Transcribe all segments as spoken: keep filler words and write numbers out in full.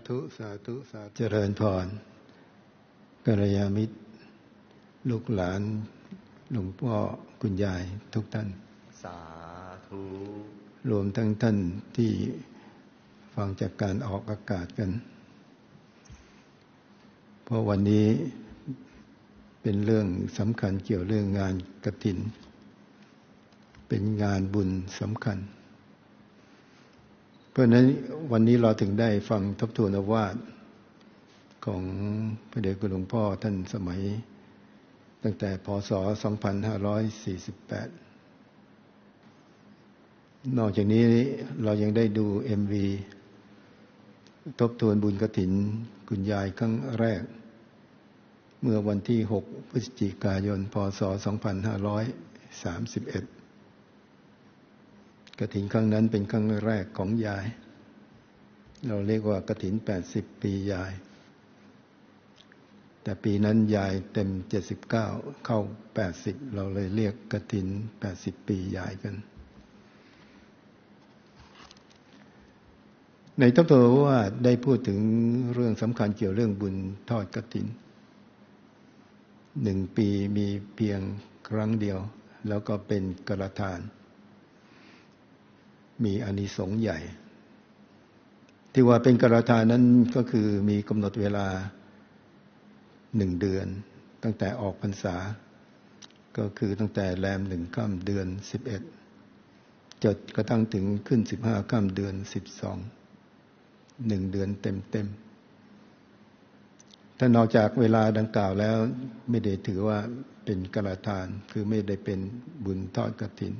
ธุสาธุสาธุเจริญพรกัลยาณมิตรลูกหลานหลวงพ่อคุณยายทุกท่านสาธุรวมทั้งท่านที่ฟังจากการออกอากาศกันเพราะวันนี้เป็นเรื่องสำคัญเกี่ยวเรื่องงานกฐินเป็นงานบุญสำคัญเพราะฉะนั้นวันนี้เราถึงได้ฟังทบทวนโอวาทของพระเดชคุณหลวงพ่อท่านสมัยตั้งแต่พ.ศ. สองพันห้าร้อยสี่สิบแปดนอกจากนี้เรายังได้ดู เอ็ม วี ทบทวนบุญกฐินคุณยายครั้งแรกเมื่อวันที่หกพฤศจิกายนพ.ศ. สองพันห้าร้อยสามสิบเอ็ดกฐินครั้งนั้นเป็นครั้งแรกของยายเราเรียกว่ากฐินแปดสิบปียายแต่ปีนั้นยายเต็มเจ็ดสิบเก้าเข้าแปดสิบเราเลยเรียกกฐินแปดสิบปียายกันในทบทวนว่าได้พูดถึงเรื่องสำคัญเกี่ยวเรื่องบุญทอดกฐินหนึ่งปีมีเพียงครั้งเดียวแล้วก็เป็นกฐทานมีอานิสงส์ใหญ่ที่ว่าเป็นกฐทานนั้นก็คือมีกำหนดเวลาหนึ่งเดือนตั้งแต่ออกพรรษาก็คือตั้งแต่แรมหนึ่งค่ำเดือนสิบเอ็ดจนกระทั่งถึงขึ้นสิบห้าค่ำเดือนสิบสองหนึ่งเดือนเต็มๆถ้านอกจากเวลาดังกล่าวแล้วไม่ได้ถือว่าเป็นกฐทานคือไม่ได้เป็นบุญทอดกฐิน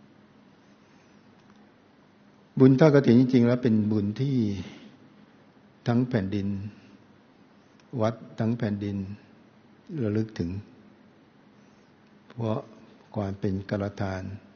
บุญทอดกฐินจริงๆแล้วเป็นบุญที่ทั้งแผ่นดินวัดทั้งแผ่นดินระลึกถึงเพราะความเป็นกฐทาน